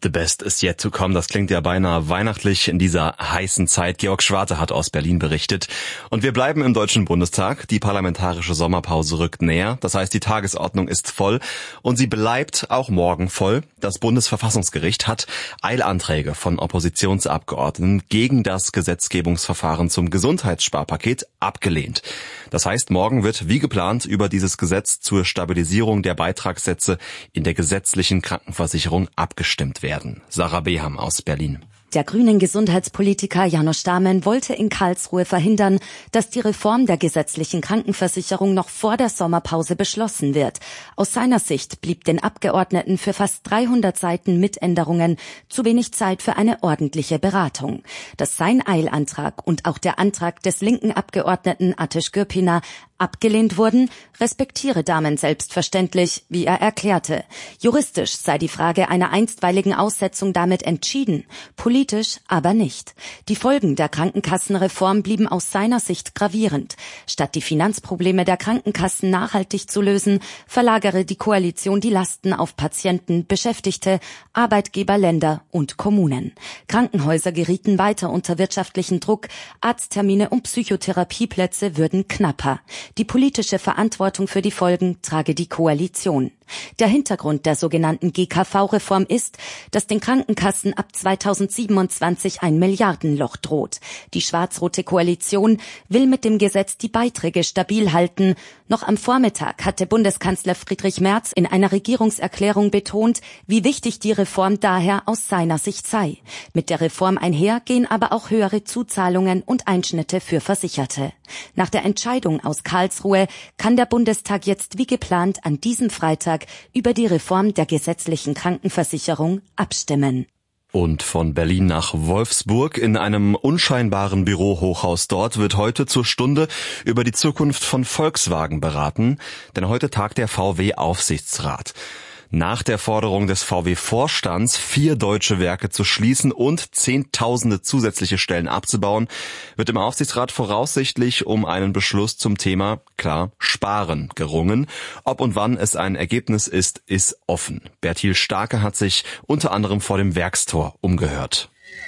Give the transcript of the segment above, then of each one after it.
The best is yet to come. Das klingt ja beinahe weihnachtlich in dieser heißen Zeit. Georg Schwarte hat aus Berlin berichtet. Und wir bleiben im Deutschen Bundestag. Die parlamentarische Sommerpause rückt näher. Das heißt, die Tagesordnung ist voll. Und sie bleibt auch morgen voll. Das Bundesverfassungsgericht hat Eilanträge von Oppositionsabgeordneten gegen das Gesetzgebungsverfahren zum Gesundheitssparpaket abgelehnt. Das heißt, morgen wird wie geplant über dieses Gesetz zur Stabilisierung der Beitragssätze in der gesetzlichen Krankenversicherung abgestimmt werden. Sarah Beham aus Berlin. Der grünen Gesundheitspolitiker János Stámen wollte in Karlsruhe verhindern, dass die Reform der gesetzlichen Krankenversicherung noch vor der Sommerpause beschlossen wird. Aus seiner Sicht blieb den Abgeordneten für fast 300 Seiten mit Änderungen zu wenig Zeit für eine ordentliche Beratung. Dass sein Eilantrag und auch der Antrag des linken Abgeordneten Ateş Gürpınar abgelehnt wurden, respektiere Dahmen selbstverständlich, wie er erklärte. Juristisch sei die Frage einer einstweiligen Aussetzung damit entschieden, politisch aber nicht. Die Folgen der Krankenkassenreform blieben aus seiner Sicht gravierend. Statt die Finanzprobleme der Krankenkassen nachhaltig zu lösen, verlagere die Koalition die Lasten auf Patienten, Beschäftigte, Arbeitgeber, Länder und Kommunen. Krankenhäuser gerieten weiter unter wirtschaftlichen Druck, Arzttermine und Psychotherapieplätze würden knapper. Die politische Verantwortung für die Folgen trage die Koalition. Der Hintergrund der sogenannten GKV-Reform ist, dass den Krankenkassen ab 2027 ein Milliardenloch droht. Die schwarz-rote Koalition will mit dem Gesetz die Beiträge stabil halten. Noch am Vormittag hatte Bundeskanzler Friedrich Merz in einer Regierungserklärung betont, wie wichtig die Reform daher aus seiner Sicht sei. Mit der Reform einher gehen aber auch höhere Zuzahlungen und Einschnitte für Versicherte. Nach der Entscheidung aus Karlsruhe kann der Bundestag jetzt wie geplant an diesem Freitag über die Reform der gesetzlichen Krankenversicherung abstimmen. Und von Berlin nach Wolfsburg in einem unscheinbaren Bürohochhaus dort wird heute zur Stunde über die Zukunft von Volkswagen beraten, denn heute tagt der VW-Aufsichtsrat. Nach der Forderung des VW-Vorstands, 4 deutsche Werke zu schließen und Zehntausende zusätzliche Stellen abzubauen, wird im Aufsichtsrat voraussichtlich um einen Beschluss zum Thema, klar, Sparen gerungen. Ob und wann es ein Ergebnis ist offen. Bertil Starke hat sich unter anderem vor dem Werkstor umgehört.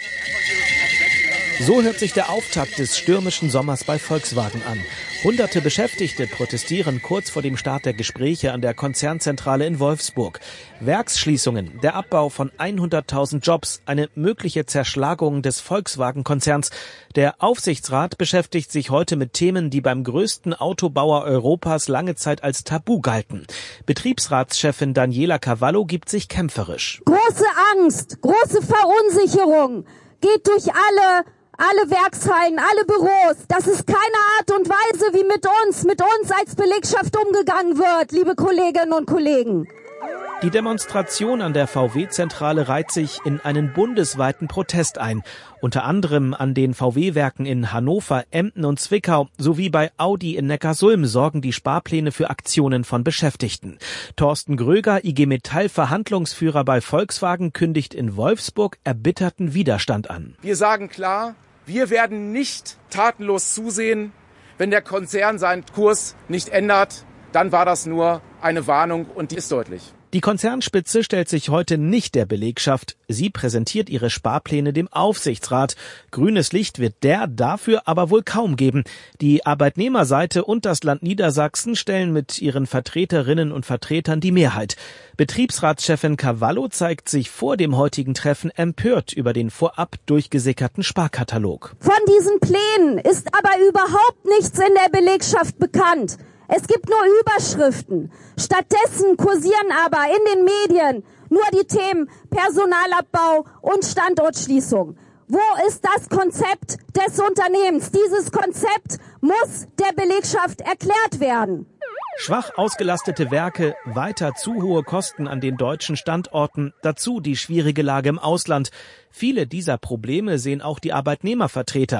So hört sich der Auftakt des stürmischen Sommers bei Volkswagen an. Hunderte Beschäftigte protestieren kurz vor dem Start der Gespräche an der Konzernzentrale in Wolfsburg. Werksschließungen, der Abbau von 100.000 Jobs, eine mögliche Zerschlagung des Volkswagen-Konzerns. Der Aufsichtsrat beschäftigt sich heute mit Themen, die beim größten Autobauer Europas lange Zeit als Tabu galten. Betriebsratschefin Daniela Cavallo gibt sich kämpferisch. Große Angst, große Verunsicherung geht durch alle Werkshallen, alle Büros. Das ist keine Art und Weise, wie mit uns als Belegschaft umgegangen wird, liebe Kolleginnen und Kollegen. Die Demonstration an der VW-Zentrale reiht sich in einen bundesweiten Protest ein. Unter anderem an den VW-Werken in Hannover, Emden und Zwickau sowie bei Audi in Neckarsulm sorgen die Sparpläne für Aktionen von Beschäftigten. Thorsten Gröger, IG Metall Verhandlungsführer bei Volkswagen, kündigt in Wolfsburg erbitterten Widerstand an. Wir sagen klar, wir werden nicht tatenlos zusehen, wenn der Konzern seinen Kurs nicht ändert. Dann war das nur eine Warnung und die ist deutlich. Die Konzernspitze stellt sich heute nicht der Belegschaft. Sie präsentiert ihre Sparpläne dem Aufsichtsrat. Grünes Licht wird der dafür aber wohl kaum geben. Die Arbeitnehmerseite und das Land Niedersachsen stellen mit ihren Vertreterinnen und Vertretern die Mehrheit. Betriebsratschefin Cavallo zeigt sich vor dem heutigen Treffen empört über den vorab durchgesickerten Sparkatalog. Von diesen Plänen ist aber überhaupt nichts in der Belegschaft bekannt. Es gibt nur Überschriften. Stattdessen kursieren aber in den Medien nur die Themen Personalabbau und Standortschließung. Wo ist das Konzept des Unternehmens? Dieses Konzept muss der Belegschaft erklärt werden. Schwach ausgelastete Werke, weiter zu hohe Kosten an den deutschen Standorten, dazu die schwierige Lage im Ausland. Viele dieser Probleme sehen auch die Arbeitnehmervertreter.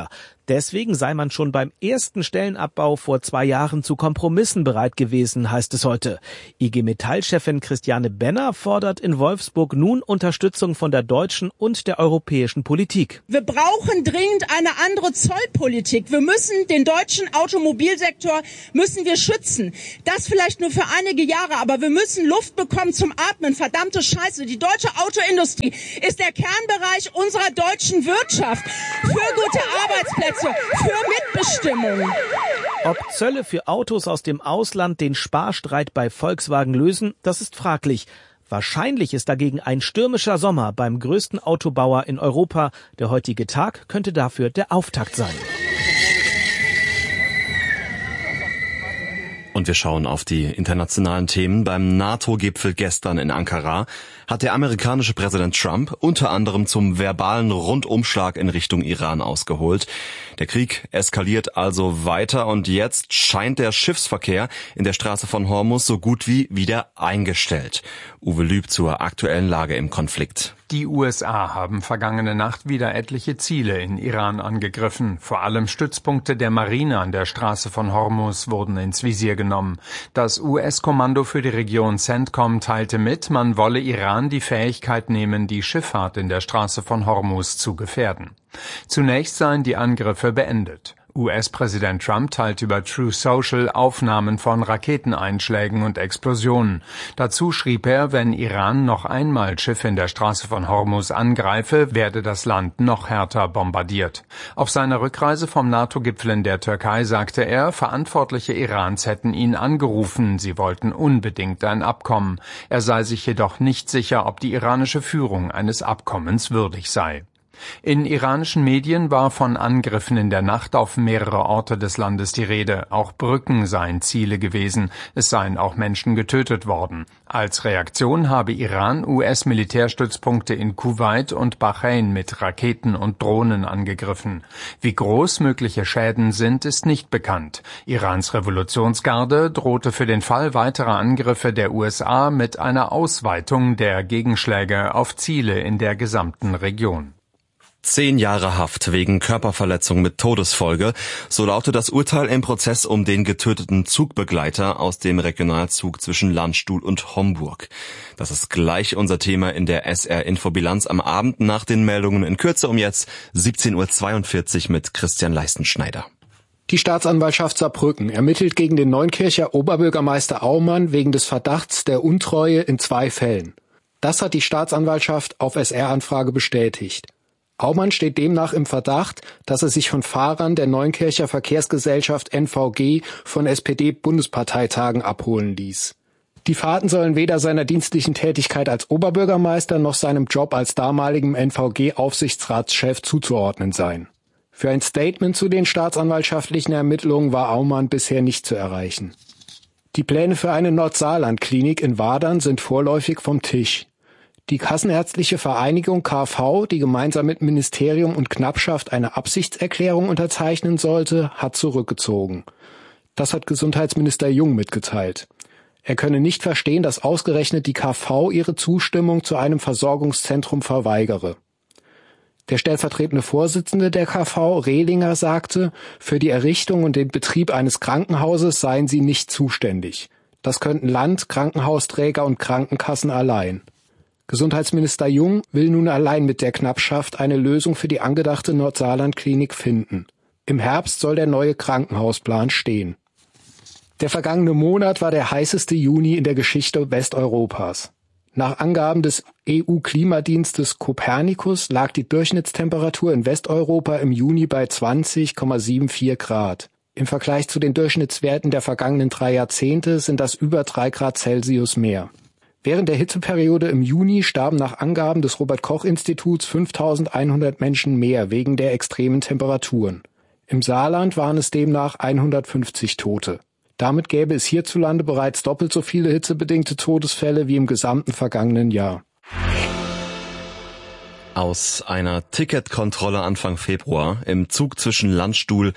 Deswegen sei man schon beim ersten Stellenabbau vor 2 Jahren zu Kompromissen bereit gewesen, heißt es heute. IG Metall-Chefin Christiane Benner fordert in Wolfsburg nun Unterstützung von der deutschen und der europäischen Politik. Wir brauchen dringend eine andere Zollpolitik. Wir müssen den deutschen Automobilsektor schützen. Das vielleicht nur für einige Jahre, aber wir müssen Luft bekommen zum Atmen. Verdammte Scheiße, die deutsche Autoindustrie ist der Kernbereich unserer deutschen Wirtschaft. Für gute Arbeitsplätze, für Mitbestimmung. Ob Zölle für Autos aus dem Ausland den Sparstreit bei Volkswagen lösen, das ist fraglich. Wahrscheinlich ist dagegen ein stürmischer Sommer beim größten Autobauer in Europa. Der heutige Tag könnte dafür der Auftakt sein. Und wir schauen auf die internationalen Themen. Beim NATO-Gipfel gestern in Ankara hat der amerikanische Präsident Trump unter anderem zum verbalen Rundumschlag in Richtung Iran ausgeholt. Der Krieg eskaliert also weiter und jetzt scheint der Schiffsverkehr in der Straße von Hormuz so gut wie wieder eingestellt. Uwe Lüb zur aktuellen Lage im Konflikt. Die USA haben vergangene Nacht wieder etliche Ziele in Iran angegriffen. Vor allem Stützpunkte der Marine an der Straße von Hormuz wurden ins Visier genommen. Das US-Kommando für die Region CENTCOM teilte mit, man wolle Iran die Fähigkeit nehmen, die Schifffahrt in der Straße von Hormuz zu gefährden. Zunächst seien die Angriffe beendet. US-Präsident Trump teilt über Truth Social Aufnahmen von Raketeneinschlägen und Explosionen. Dazu schrieb er, wenn Iran noch einmal Schiffe in der Straße von Hormuz angreife, werde das Land noch härter bombardiert. Auf seiner Rückreise vom NATO-Gipfel in der Türkei sagte er, Verantwortliche Irans hätten ihn angerufen, sie wollten unbedingt ein Abkommen. Er sei sich jedoch nicht sicher, ob die iranische Führung eines Abkommens würdig sei. In iranischen Medien war von Angriffen in der Nacht auf mehrere Orte des Landes die Rede. Auch Brücken seien Ziele gewesen. Es seien auch Menschen getötet worden. Als Reaktion habe Iran US-Militärstützpunkte in Kuwait und Bahrain mit Raketen und Drohnen angegriffen. Wie groß mögliche Schäden sind, ist nicht bekannt. Irans Revolutionsgarde drohte für den Fall weiterer Angriffe der USA mit einer Ausweitung der Gegenschläge auf Ziele in der gesamten Region. 10 Jahre Haft wegen Körperverletzung mit Todesfolge. So lautet das Urteil im Prozess um den getöteten Zugbegleiter aus dem Regionalzug zwischen Landstuhl und Homburg. Das ist gleich unser Thema in der SR-Info-Bilanz am Abend nach den Meldungen in Kürze um jetzt 17.42 Uhr mit Christian Leistenschneider. Die Staatsanwaltschaft Saarbrücken ermittelt gegen den Neunkircher Oberbürgermeister Aumann wegen des Verdachts der Untreue in 2 Fällen. Das hat die Staatsanwaltschaft auf SR-Anfrage bestätigt. Aumann steht demnach im Verdacht, dass er sich von Fahrern der Neunkircher Verkehrsgesellschaft NVG von SPD-Bundesparteitagen abholen ließ. Die Fahrten sollen weder seiner dienstlichen Tätigkeit als Oberbürgermeister noch seinem Job als damaligem NVG-Aufsichtsratschef zuzuordnen sein. Für ein Statement zu den staatsanwaltschaftlichen Ermittlungen war Aumann bisher nicht zu erreichen. Die Pläne für eine Nordsaarland-Klinik in Wadern sind vorläufig vom Tisch. Die Kassenärztliche Vereinigung KV, die gemeinsam mit Ministerium und Knappschaft eine Absichtserklärung unterzeichnen sollte, hat zurückgezogen. Das hat Gesundheitsminister Jung mitgeteilt. Er könne nicht verstehen, dass ausgerechnet die KV ihre Zustimmung zu einem Versorgungszentrum verweigere. Der stellvertretende Vorsitzende der KV, Rehlinger, sagte, für die Errichtung und den Betrieb eines Krankenhauses seien sie nicht zuständig. Das könnten Land, Krankenhausträger und Krankenkassen allein. Gesundheitsminister Jung will nun allein mit der Knappschaft eine Lösung für die angedachte Nordsaarland-Klinik finden. Im Herbst soll der neue Krankenhausplan stehen. Der vergangene Monat war der heißeste Juni in der Geschichte Westeuropas. Nach Angaben des EU-Klimadienstes Copernicus lag die Durchschnittstemperatur in Westeuropa im Juni bei 20,74 Grad. Im Vergleich zu den Durchschnittswerten der vergangenen 3 Jahrzehnte sind das über 3 Grad Celsius mehr. Während der Hitzeperiode im Juni starben nach Angaben des Robert-Koch-Instituts 5.100 Menschen mehr wegen der extremen Temperaturen. Im Saarland waren es demnach 150 Tote. Damit gäbe es hierzulande bereits doppelt so viele hitzebedingte Todesfälle wie im gesamten vergangenen Jahr. Aus einer Ticketkontrolle Anfang Februar im Zug zwischen Landstuhl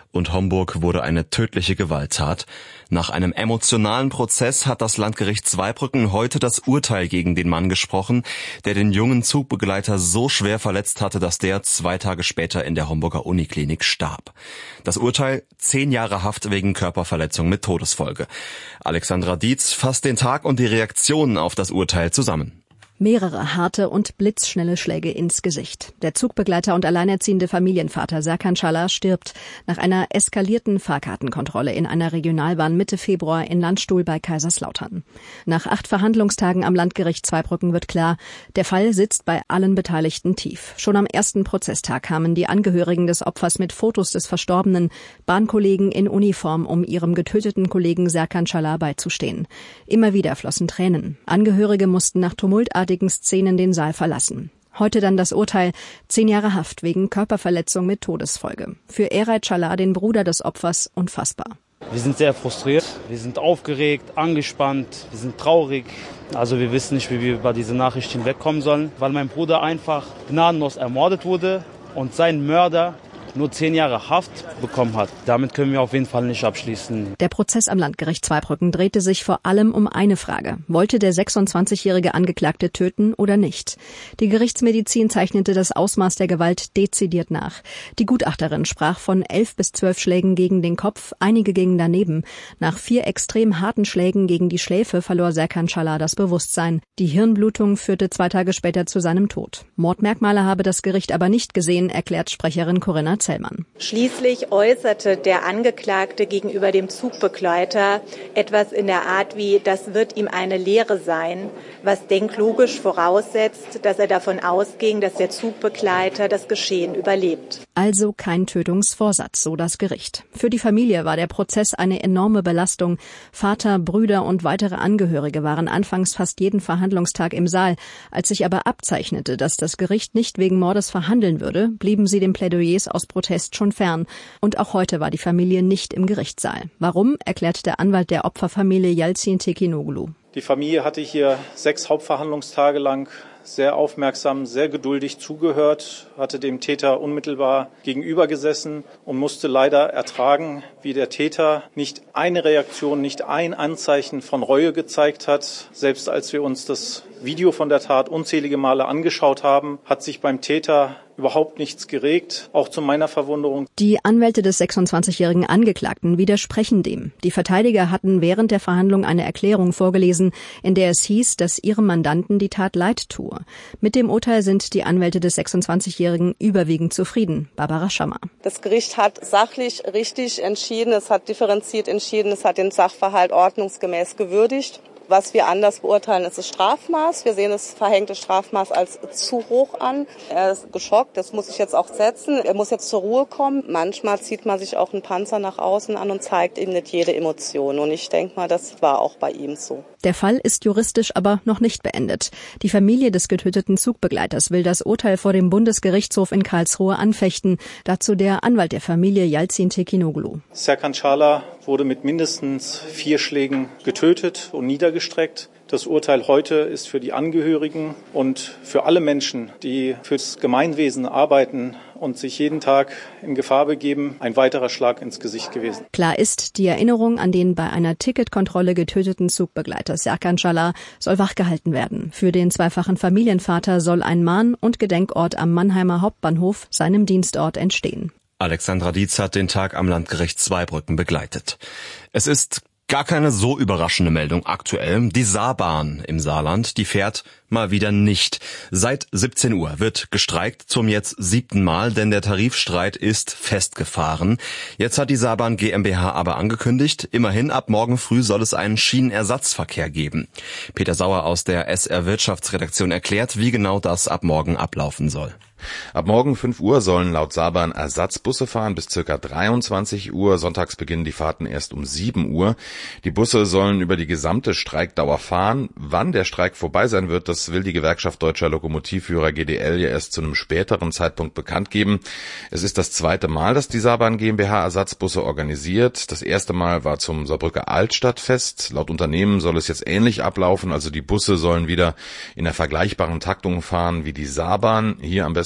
und Homburg wurde eine tödliche Gewalttat. Nach einem emotionalen Prozess hat das Landgericht Zweibrücken heute das Urteil gegen den Mann gesprochen, der den jungen Zugbegleiter so schwer verletzt hatte, dass der 2 Tage später in der Homburger Uniklinik starb. Das Urteil: 10 Jahre Haft wegen Körperverletzung mit Todesfolge. Alexandra Dietz fasst den Tag und die Reaktionen auf das Urteil zusammen. Mehrere harte und blitzschnelle Schläge ins Gesicht. Der Zugbegleiter und alleinerziehende Familienvater Serkan Çalar stirbt nach einer eskalierten Fahrkartenkontrolle in einer Regionalbahn Mitte Februar in Landstuhl bei Kaiserslautern. Nach 8 Verhandlungstagen am Landgericht Zweibrücken wird klar, der Fall sitzt bei allen Beteiligten tief. Schon am ersten Prozesstag kamen die Angehörigen des Opfers mit Fotos des Verstorbenen, Bahnkollegen in Uniform, um ihrem getöteten Kollegen Serkan Çalar beizustehen. Immer wieder flossen Tränen. Angehörige mussten nach tumultartigen Szenen den Saal verlassen. Heute dann das Urteil: 10 Jahre Haft wegen Körperverletzung mit Todesfolge. Für Eray Çalar, den Bruder des Opfers, unfassbar. Wir sind sehr frustriert, wir sind aufgeregt, angespannt, wir sind traurig. Also wir wissen nicht, wie wir über diese Nachricht hinwegkommen sollen, weil mein Bruder einfach gnadenlos ermordet wurde und sein Mörder nur 10 Jahre Haft bekommen hat. Damit können wir auf jeden Fall nicht abschließen. Der Prozess am Landgericht Zweibrücken drehte sich vor allem um eine Frage: Wollte der 26-jährige Angeklagte töten oder nicht? Die Gerichtsmedizin zeichnete das Ausmaß der Gewalt dezidiert nach. Die Gutachterin sprach von 11 bis 12 Schlägen gegen den Kopf, einige gingen daneben. Nach 4 extrem harten Schlägen gegen die Schläfe verlor Serkan Çalar das Bewusstsein. Die Hirnblutung führte 2 Tage später zu seinem Tod. Mordmerkmale habe das Gericht aber nicht gesehen, erklärt Sprecherin Corinna Zellmann. Schließlich äußerte der Angeklagte gegenüber dem Zugbegleiter etwas in der Art wie: Das wird ihm eine Lehre sein, was denklogisch voraussetzt, dass er davon ausging, dass der Zugbegleiter das Geschehen überlebt. Also kein Tötungsvorsatz, so das Gericht. Für die Familie war der Prozess eine enorme Belastung. Vater, Brüder und weitere Angehörige waren anfangs fast jeden Verhandlungstag im Saal. Als sich aber abzeichnete, dass das Gericht nicht wegen Mordes verhandeln würde, blieben sie den Plädoyers aus Protest schon fern. Und auch heute war die Familie nicht im Gerichtssaal. Warum, erklärt der Anwalt der Opferfamilie Yalcin Tekinoglu. Die Familie hatte hier 6 Hauptverhandlungstage lang sehr aufmerksam, sehr geduldig zugehört, hatte dem Täter unmittelbar gegenüber gesessen und musste leider ertragen, wie der Täter nicht eine Reaktion, nicht ein Anzeichen von Reue gezeigt hat. Selbst als wir uns das Video von der Tat unzählige Male angeschaut haben, hat sich beim Täter überhaupt nichts geregt, auch zu meiner Verwunderung. Die Anwälte des 26-jährigen Angeklagten widersprechen dem. Die Verteidiger hatten während der Verhandlung eine Erklärung vorgelesen, in der es hieß, dass ihrem Mandanten die Tat leid tue. Mit dem Urteil sind die Anwälte des 26-jährigen überwiegend zufrieden. Barbara Schammer. Das Gericht hat sachlich richtig entschieden, es hat differenziert entschieden, es hat den Sachverhalt ordnungsgemäß gewürdigt. Was wir anders beurteilen, ist das Strafmaß. Wir sehen das verhängte Strafmaß als zu hoch an. Er ist geschockt, das muss ich jetzt auch setzen. Er muss jetzt zur Ruhe kommen. Manchmal zieht man sich auch einen Panzer nach außen an und zeigt ihm nicht jede Emotion. Und ich denke mal, das war auch bei ihm so. Der Fall ist juristisch aber noch nicht beendet. Die Familie des getöteten Zugbegleiters will das Urteil vor dem Bundesgerichtshof in Karlsruhe anfechten. Dazu der Anwalt der Familie Yalcin Tekinoglu. Serkan Çalar wurde mit mindestens 4 Schlägen getötet und niedergestreckt. Das Urteil heute ist für die Angehörigen und für alle Menschen, die fürs Gemeinwesen arbeiten und sich jeden Tag in Gefahr begeben, ein weiterer Schlag ins Gesicht gewesen. Klar ist, die Erinnerung an den bei einer Ticketkontrolle getöteten Zugbegleiter Serkan Çalar soll wachgehalten werden. Für den zweifachen Familienvater soll ein Mahn- und Gedenkort am Mannheimer Hauptbahnhof, seinem Dienstort, entstehen. Alexandra Dietz hat den Tag am Landgericht Zweibrücken begleitet. Es ist gar keine so überraschende Meldung aktuell. Die Saarbahn im Saarland, die fährt mal wieder nicht. Seit 17 Uhr wird gestreikt, zum jetzt 7. Mal, denn der Tarifstreit ist festgefahren. Jetzt hat die Saarbahn GmbH aber angekündigt, immerhin ab morgen früh soll es einen Schienenersatzverkehr geben. Peter Sauer aus der SR Wirtschaftsredaktion erklärt, wie genau das ab morgen ablaufen soll. Ab morgen 5 Uhr sollen laut Saarbahn Ersatzbusse fahren bis ca. 23 Uhr. Sonntags beginnen die Fahrten erst um 7 Uhr. Die Busse sollen über die gesamte Streikdauer fahren. Wann der Streik vorbei sein wird, das will die Gewerkschaft Deutscher Lokomotivführer GDL ja erst zu einem späteren Zeitpunkt bekannt geben. Es ist das 2. Mal, dass die Saarbahn GmbH Ersatzbusse organisiert. Das 1. Mal war zum Saarbrücker Altstadtfest. Laut Unternehmen soll es jetzt ähnlich ablaufen. Also die Busse sollen wieder in einer vergleichbaren Taktung fahren wie die Saarbahn. Hier am besten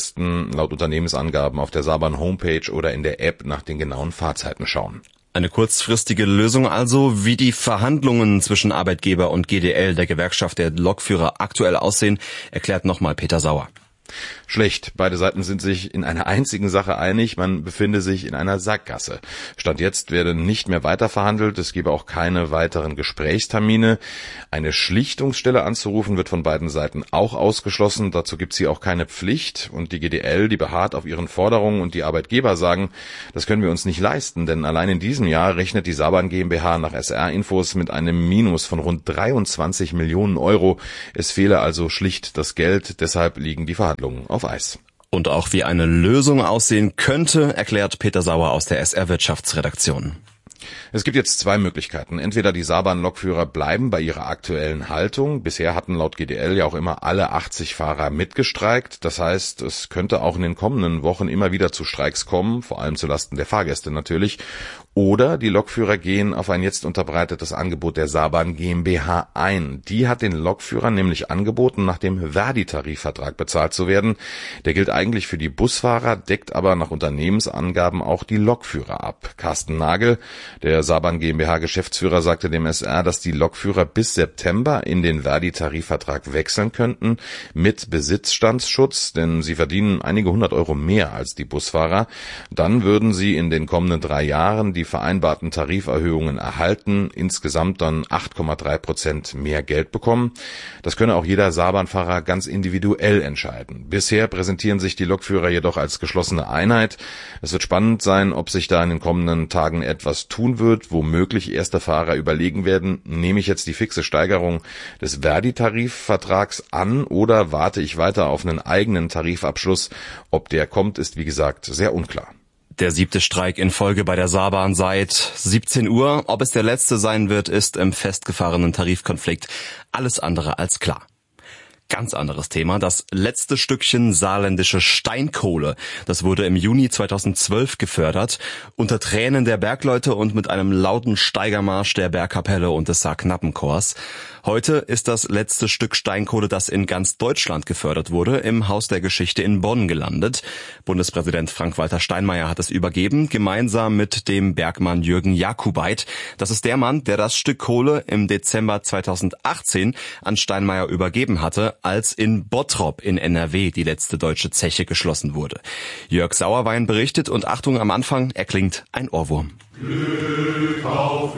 besten laut Unternehmensangaben auf der Saarbahn Homepage oder in der App nach den genauen Fahrzeiten schauen. Eine kurzfristige Lösung also. Wie die Verhandlungen zwischen Arbeitgeber und GDL, der Gewerkschaft der Lokführer, aktuell aussehen, erklärt nochmal Peter Sauer. Schlecht. Beide Seiten sind sich in einer einzigen Sache einig. Man befinde sich in einer Sackgasse. Stand jetzt werde nicht mehr weiter verhandelt. Es gebe auch keine weiteren Gesprächstermine. Eine Schlichtungsstelle anzurufen wird von beiden Seiten auch ausgeschlossen. Dazu gibt es hier auch keine Pflicht. Und die GDL, die beharrt auf ihren Forderungen, und die Arbeitgeber sagen, das können wir uns nicht leisten, denn allein in diesem Jahr rechnet die Saarbahn GmbH nach SR-Infos mit einem Minus von rund 23 Millionen Euro. Es fehle also schlicht das Geld. Deshalb liegen die Verhandlungen auf Eis. Und auch wie eine Lösung aussehen könnte, erklärt Peter Sauer aus der SR-Wirtschaftsredaktion. Es gibt jetzt zwei Möglichkeiten. Entweder die Saarbahn-Lokführer bleiben bei ihrer aktuellen Haltung. Bisher hatten laut GDL ja auch immer alle 80 Fahrer mitgestreikt. Das heißt, es könnte auch in den kommenden Wochen immer wieder zu Streiks kommen, vor allem zulasten der Fahrgäste natürlich. Oder die Lokführer gehen auf ein jetzt unterbreitetes Angebot der Saarbahn GmbH ein. Die hat den Lokführern nämlich angeboten, nach dem Verdi-Tarifvertrag bezahlt zu werden. Der gilt eigentlich für die Busfahrer, deckt aber nach Unternehmensangaben auch die Lokführer ab. Carsten Nagel, der Saarbahn GmbH Geschäftsführer, sagte dem SR, dass die Lokführer bis September in den Verdi-Tarifvertrag wechseln könnten, mit Besitzstandsschutz, denn sie verdienen einige 100 Euro mehr als die Busfahrer. Dann würden sie in den kommenden 3 Jahren die vereinbarten Tariferhöhungen erhalten, insgesamt dann 8,3% mehr Geld bekommen. Das könne auch jeder Saarbahnfahrer ganz individuell entscheiden. Bisher präsentieren sich die Lokführer jedoch als geschlossene Einheit. Es wird spannend sein, ob sich da in den kommenden Tagen etwas tun wird. Womöglich erste Fahrer überlegen werden, nehme ich jetzt die fixe Steigerung des Verdi-Tarifvertrags an oder warte ich weiter auf einen eigenen Tarifabschluss? Ob der kommt, ist wie gesagt sehr unklar. Der 7. Streik in Folge bei der Saarbahn seit 17 Uhr. Ob es der letzte sein wird, ist im festgefahrenen Tarifkonflikt alles andere als klar. Ganz anderes Thema, das letzte Stückchen saarländische Steinkohle. Das wurde im Juni 2012 gefördert, unter Tränen der Bergleute und mit einem lauten Steigermarsch der Bergkapelle und des Saarknappenchors. Heute ist das letzte Stück Steinkohle, das in ganz Deutschland gefördert wurde, im Haus der Geschichte in Bonn gelandet. Bundespräsident Frank-Walter Steinmeier hat es übergeben, gemeinsam mit dem Bergmann Jürgen Jakubait. Das ist der Mann, der das Stück Kohle im Dezember 2018 an Steinmeier übergeben hatte, als in Bottrop in NRW die letzte deutsche Zeche geschlossen wurde. Jörg Sauerwein berichtet und Achtung am Anfang, erklingt ein Ohrwurm. Glück auf,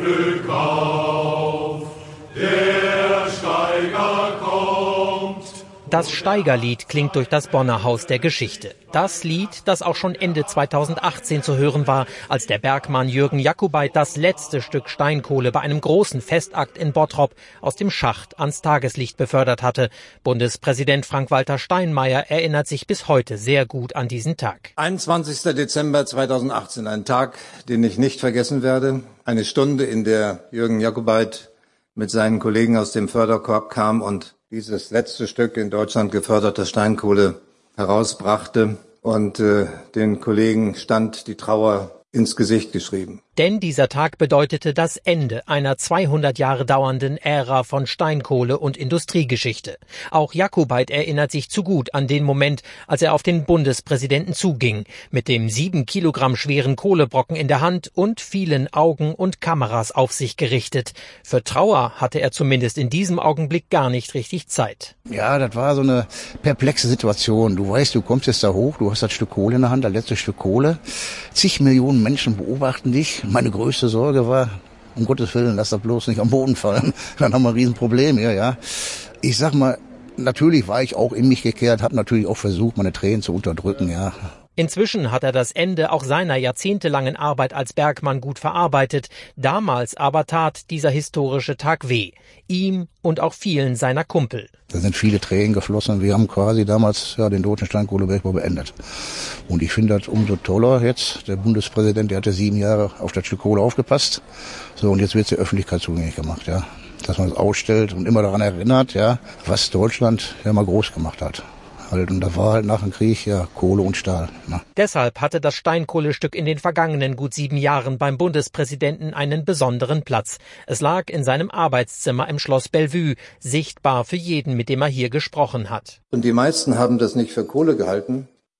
der Steiger kommt. Das Steigerlied klingt durch das Bonner Haus der Geschichte. Das Lied, das auch schon Ende 2018 zu hören war, als der Bergmann Jürgen Jakubait das letzte Stück Steinkohle bei einem großen Festakt in Bottrop aus dem Schacht ans Tageslicht befördert hatte. Bundespräsident Frank-Walter Steinmeier erinnert sich bis heute sehr gut an diesen Tag. 21. Dezember 2018, ein Tag, den ich nicht vergessen werde. Eine Stunde, in der Jürgen Jakubait mit seinen Kollegen aus dem Förderkorb kam und dieses letzte Stück in Deutschland geförderter Steinkohle herausbrachte, und den Kollegen stand die Trauer ins Gesicht geschrieben. Denn dieser Tag bedeutete das Ende einer 200 Jahre dauernden Ära von Steinkohle- und Industriegeschichte. Auch Jakubait erinnert sich zu gut an den Moment, als er auf den Bundespräsidenten zuging, mit dem 7 Kilogramm schweren Kohlebrocken in der Hand und vielen Augen und Kameras auf sich gerichtet. Für Trauer hatte er zumindest in diesem Augenblick gar nicht richtig Zeit. Ja, das war so eine perplexe Situation. Du weißt, du kommst jetzt da hoch, du hast das Stück Kohle in der Hand, das letzte Stück Kohle. Zig Millionen Menschen beobachten dich. Meine größte Sorge war, um Gottes Willen, lass das bloß nicht am Boden fallen. Dann haben wir ein Riesenproblem hier, ja. Ich sag mal, natürlich war ich auch in mich gekehrt, habe natürlich auch versucht, meine Tränen zu unterdrücken, ja. Inzwischen hat er das Ende auch seiner jahrzehntelangen Arbeit als Bergmann gut verarbeitet. Damals aber tat dieser historische Tag weh. Ihm und auch vielen seiner Kumpel. Da sind viele Tränen geflossen. Wir haben quasi damals den deutschen Steinkohlebergbau beendet. Und ich finde das umso toller jetzt. Der Bundespräsident, der hatte 7 Jahre auf das Stück Kohle aufgepasst. So, und jetzt wird es der Öffentlichkeit zugänglich gemacht, ja. Dass man es ausstellt und immer daran erinnert, ja, was Deutschland ja mal groß gemacht hat. Und da war halt nach dem Krieg ja Kohle und Stahl. Ne? Deshalb hatte das Steinkohlestück in den vergangenen gut 7 Jahren beim Bundespräsidenten einen besonderen Platz. Es lag in seinem Arbeitszimmer im Schloss Bellevue, sichtbar für jeden, mit dem er hier gesprochen hat. Und die meisten haben das nicht für Kohle gehalten,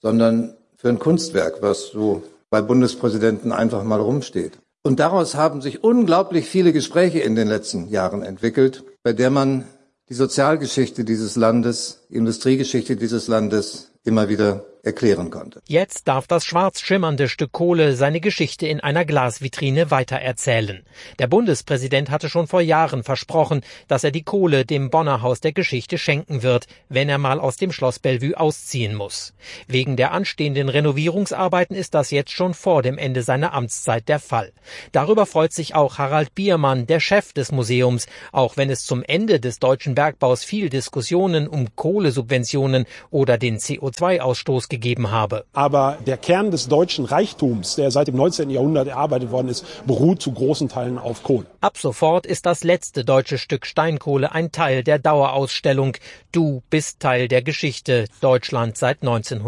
sondern für ein Kunstwerk, was so bei Bundespräsidenten einfach mal rumsteht. Und daraus haben sich unglaublich viele Gespräche in den letzten Jahren entwickelt, bei der man die Sozialgeschichte dieses Landes, die Industriegeschichte dieses Landes immer wieder erklären konnte. Jetzt darf das schwarz schimmernde Stück Kohle seine Geschichte in einer Glasvitrine weitererzählen. Der Bundespräsident hatte schon vor Jahren versprochen, dass er die Kohle dem Bonner Haus der Geschichte schenken wird, wenn er mal aus dem Schloss Bellevue ausziehen muss. Wegen der anstehenden Renovierungsarbeiten ist das jetzt schon vor dem Ende seiner Amtszeit der Fall. Darüber freut sich auch Harald Biermann, der Chef des Museums, auch wenn es zum Ende des deutschen Bergbaus viel Diskussionen um Kohlesubventionen oder den CO2-Ausstoß gegeben habe. Aber der Kern des deutschen Reichtums, der seit dem 19. Jahrhundert erarbeitet worden ist, beruht zu großen Teilen auf Kohle. Ab sofort ist das letzte deutsche Stück Steinkohle ein Teil der Dauerausstellung. Du bist Teil der Geschichte. Deutschland seit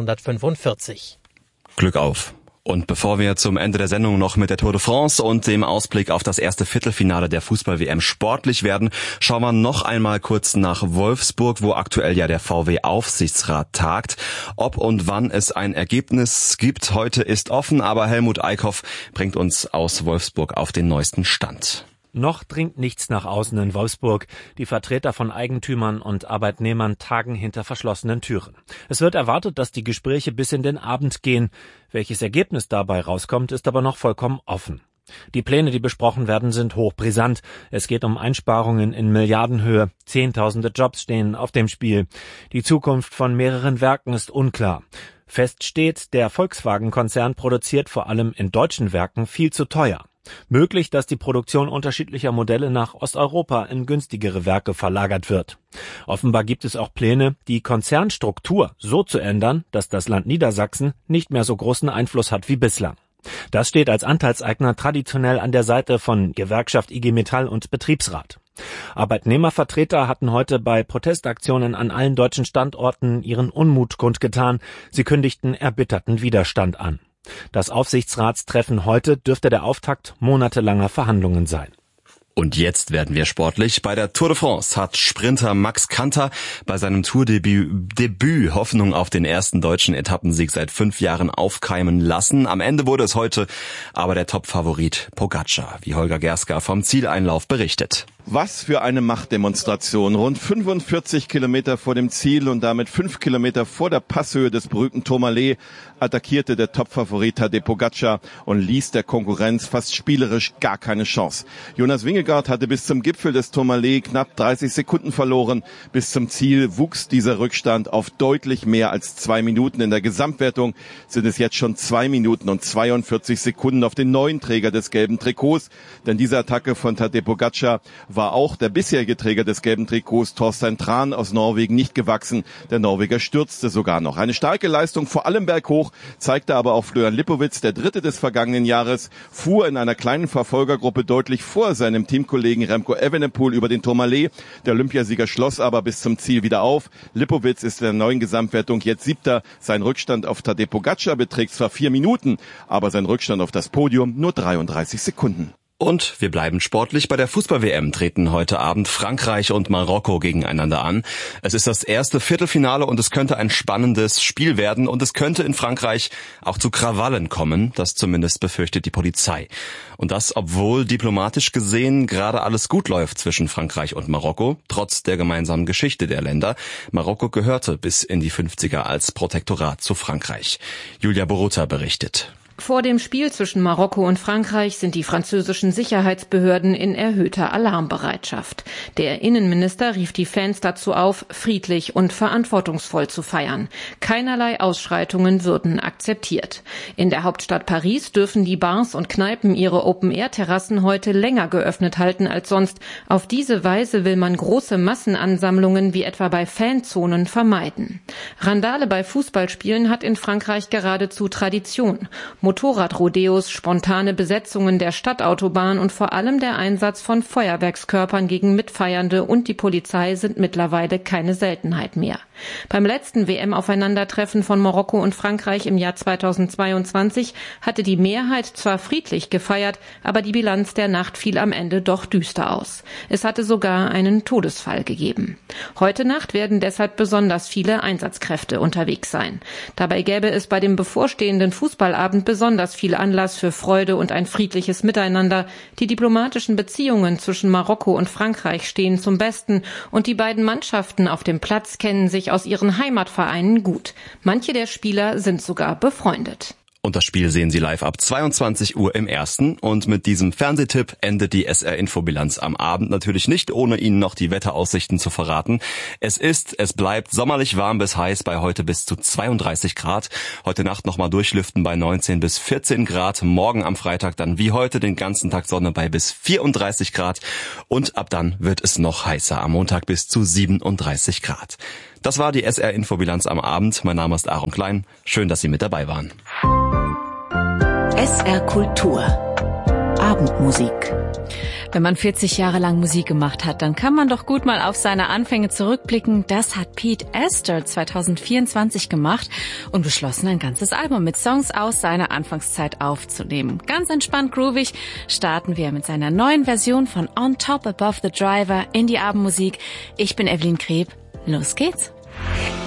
1945. Glück auf. Und bevor wir zum Ende der Sendung noch mit der Tour de France und dem Ausblick auf das erste Viertelfinale der Fußball-WM sportlich werden, schauen wir noch einmal kurz nach Wolfsburg, wo aktuell ja der VW-Aufsichtsrat tagt. Ob und wann es ein Ergebnis gibt, heute ist offen, aber Helmut Eickhoff bringt uns aus Wolfsburg auf den neuesten Stand. Noch dringt nichts nach außen in Wolfsburg. Die Vertreter von Eigentümern und Arbeitnehmern tagen hinter verschlossenen Türen. Es wird erwartet, dass die Gespräche bis in den Abend gehen. Welches Ergebnis dabei rauskommt, ist aber noch vollkommen offen. Die Pläne, die besprochen werden, sind hochbrisant. Es geht um Einsparungen in Milliardenhöhe. Zehntausende Jobs stehen auf dem Spiel. Die Zukunft von mehreren Werken ist unklar. Fest steht, der Volkswagen-Konzern produziert vor allem in deutschen Werken viel zu teuer. Möglich, dass die Produktion unterschiedlicher Modelle nach Osteuropa in günstigere Werke verlagert wird. Offenbar gibt es auch Pläne, die Konzernstruktur so zu ändern, dass das Land Niedersachsen nicht mehr so großen Einfluss hat wie bislang. Das steht als Anteilseigner traditionell an der Seite von Gewerkschaft IG Metall und Betriebsrat. Arbeitnehmervertreter hatten heute bei Protestaktionen an allen deutschen Standorten ihren Unmut kundgetan. Sie kündigten erbitterten Widerstand an. Das Aufsichtsratstreffen heute dürfte der Auftakt monatelanger Verhandlungen sein. Und jetzt werden wir sportlich. Bei der Tour de France hat Sprinter Max Kanter bei seinem Tourdebüt Hoffnung auf den ersten deutschen Etappensieg seit 5 Jahren aufkeimen lassen. Am Ende wurde es heute aber der Top-Favorit Pogačar, wie Holger Gerska vom Zieleinlauf berichtet. Was für eine Machtdemonstration. Rund 45 Kilometer vor dem Ziel und damit 5 Kilometer vor der Passhöhe des berühmten Tourmalet attackierte der Top-Favorit Tadej Pogačar und ließ der Konkurrenz fast spielerisch gar keine Chance. Jonas Vingegaard hatte bis zum Gipfel des Tourmalet knapp 30 Sekunden verloren. Bis zum Ziel wuchs dieser Rückstand auf deutlich mehr als 2 Minuten. In der Gesamtwertung sind es jetzt schon 2 Minuten und 42 Sekunden auf den neuen Träger des gelben Trikots. Denn diese Attacke von Tadej Pogačar war auch der bisherige Träger des gelben Trikots, Torstein Tran aus Norwegen, nicht gewachsen. Der Norweger stürzte sogar noch. Eine starke Leistung, vor allem berghoch, zeigte aber auch Florian Lipowitz, der Dritte des vergangenen Jahres, fuhr in einer kleinen Verfolgergruppe deutlich vor seinem Teamkollegen Remco Evenepoel über den Tourmalet. Der Olympiasieger schloss aber bis zum Ziel wieder auf. Lipowitz ist in der neuen Gesamtwertung jetzt 7. Sein Rückstand auf Tadej Pogačar beträgt zwar 4 Minuten, aber sein Rückstand auf das Podium nur 33 Sekunden. Und wir bleiben sportlich. Bei der Fußball-WM treten heute Abend Frankreich und Marokko gegeneinander an. Es ist das erste Viertelfinale und es könnte ein spannendes Spiel werden. Und es könnte in Frankreich auch zu Krawallen kommen. Das zumindest befürchtet die Polizei. Und das, obwohl diplomatisch gesehen gerade alles gut läuft zwischen Frankreich und Marokko, trotz der gemeinsamen Geschichte der Länder. Marokko gehörte bis in die 50er als Protektorat zu Frankreich. Julia Boruta berichtet. Vor dem Spiel zwischen Marokko und Frankreich sind die französischen Sicherheitsbehörden in erhöhter Alarmbereitschaft. Der Innenminister rief die Fans dazu auf, friedlich und verantwortungsvoll zu feiern. Keinerlei Ausschreitungen würden akzeptiert. In der Hauptstadt Paris dürfen die Bars und Kneipen ihre Open-Air-Terrassen heute länger geöffnet halten als sonst. Auf diese Weise will man große Massenansammlungen wie etwa bei Fanzonen vermeiden. Randale bei Fußballspielen hat in Frankreich geradezu Tradition. Motorradrodeos, spontane Besetzungen der Stadtautobahn und vor allem der Einsatz von Feuerwerkskörpern gegen Mitfeiernde und die Polizei sind mittlerweile keine Seltenheit mehr. Beim letzten WM-Aufeinandertreffen von Marokko und Frankreich im Jahr 2022 hatte die Mehrheit zwar friedlich gefeiert, aber die Bilanz der Nacht fiel am Ende doch düster aus. Es hatte sogar einen Todesfall gegeben. Heute Nacht werden deshalb besonders viele Einsatzkräfte unterwegs sein. Dabei gäbe es bei dem bevorstehenden Fußballabend besonders viel Anlass für Freude und ein friedliches Miteinander. Die diplomatischen Beziehungen zwischen Marokko und Frankreich stehen zum Besten und die beiden Mannschaften auf dem Platz kennen sich aus ihren Heimatvereinen gut. Manche der Spieler sind sogar befreundet. Und das Spiel sehen Sie live ab 22 Uhr im Ersten. Und mit diesem Fernsehtipp endet die SR-Infobilanz am Abend natürlich nicht, ohne Ihnen noch die Wetteraussichten zu verraten. Es bleibt sommerlich warm bis heiß bei heute bis zu 32 Grad. Heute Nacht nochmal durchlüften bei 19 bis 14 Grad. Morgen am Freitag dann wie heute den ganzen Tag Sonne bei bis 34 Grad. Und ab dann wird es noch heißer. Am Montag bis zu 37 Grad. Das war die SR-Infobilanz am Abend. Mein Name ist Aaron Klein. Schön, dass Sie mit dabei waren. SR Kultur. Abendmusik. Wenn man 40 Jahre lang Musik gemacht hat, dann kann man doch gut mal auf seine Anfänge zurückblicken. Das hat Pete Astor 2024 gemacht und beschlossen, ein ganzes Album mit Songs aus seiner Anfangszeit aufzunehmen. Ganz entspannt groovig starten wir mit seiner neuen Version von On Top Above the Driver in die Abendmusik. Ich bin Evelyn Kreb. Los geht's.